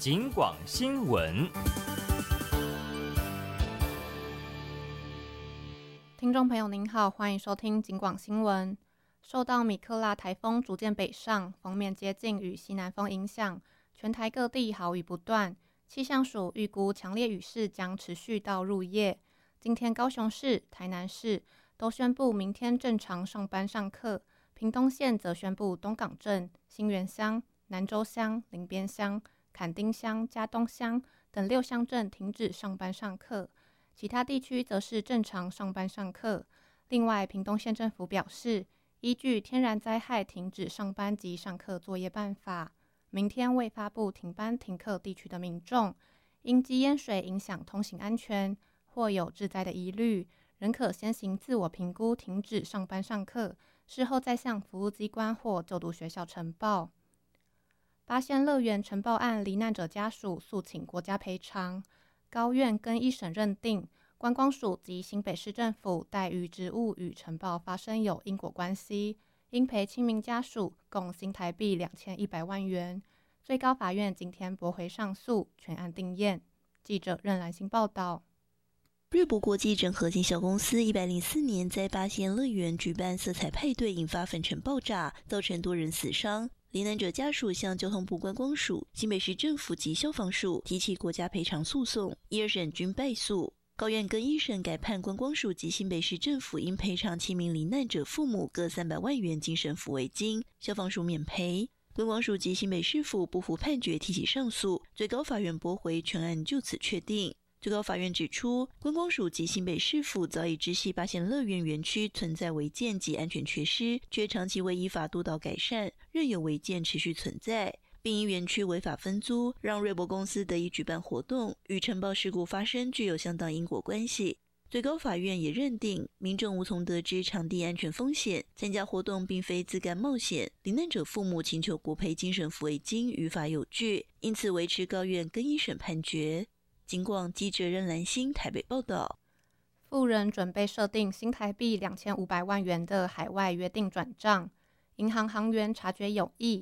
警广新闻。 听众朋友您好，欢迎收听警广新闻。受到米克拉台风逐渐北上，锋面接近与西南风影响，全台各地豪雨不断。气象署预估强烈雨势将持续到入夜。今天高雄市、台南市都宣布明天正常上班上课，屏东县则宣布东港镇、新园乡、南州乡、林边乡、崁丁乡、嘉东乡等6乡镇停止上班上课，其他地区则是正常上班上课。另外，屏东县政府表示，依据天然灾害停止上班及上课作业办法，明天未发布停班停课地区的民众，因积淹水影响通行安全或有致灾的疑虑，仍可先行自我评估停止上班上课，事后再向服务机关或就读学校呈报。八仙乐园呈报案罹难者家属诉请国家赔偿，高院跟一审认定观光署及新北市政府怠于职务与呈报发生有因果关系，应赔亲民家属共新台币2100万元。最高法院今天驳回上诉，全案定验。记者任兰心报道。 瑞博国际整合经销公司104年在八仙乐园举办色彩派对，引发粉尘爆炸，造成多人死伤。罹难者家属向交通部观光署、新北市政府及消防署提起国家赔偿诉讼，一二审均败诉。高院跟一审改判观光署及新北市政府应赔偿7名罹难者父母各300万元精神抚慰金，消防署免赔。观光署及新北市府不服判决，提起上诉，最高法院驳回，全案就此确定。最高法院指出，观光署及新北市府早已知悉八仙乐园园区存在违建及安全缺失，却长期未依法督导改善，任由违建持续存在，并因园区违法分租，让瑞博公司得以举办活动，与尘爆事故发生具有相当因果关系。最高法院也认定，民众无从得知场地安全风险，参加活动并非自甘冒险，罹难者父母请求国赔精神抚慰金于法有据，因此维持高院更一审判决。警广记者任兰心台北报道。 富人准备设定新台币2500万元的海外约定转账，银行行员察觉有异，